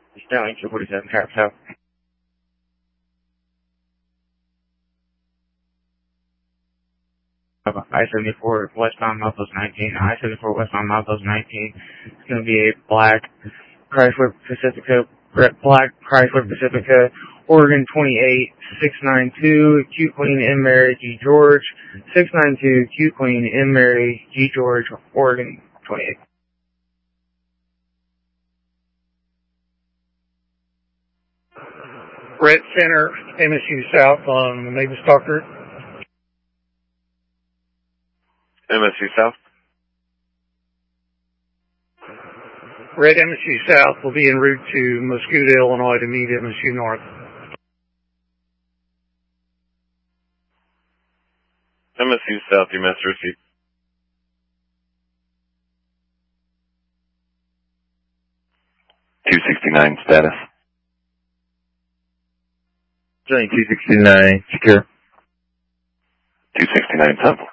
Stanley 247, traffic south. I-74 westbound Milepost 19. I-74 westbound Milepost 19. It's going to be a black Chrysler Pacifica, Oregon 28, 692, Q Queen M. Mary G. George, 692, Q Queen M. Mary G. George, Oregon 28. Red Center, MSU South on Mavis Stalker. MSU South. Red MSU South will be en route to Muscoda, Illinois to meet MSU North. MSU South, you master receipt. .269 status. Johnny 269, secure. 269 Temple.